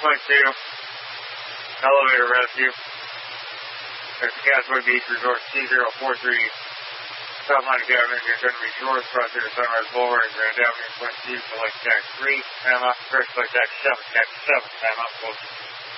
Point 2. Elevator rescue. At the Castaway Beach Resort C043. South Atlantic Avenue, you're going to be shores crossing the Sunrise Boulevard and Grand Avenue, Point 2 to Lake Jack 3, Panama, first Lake Jack 7, Jack 7, Panama, close.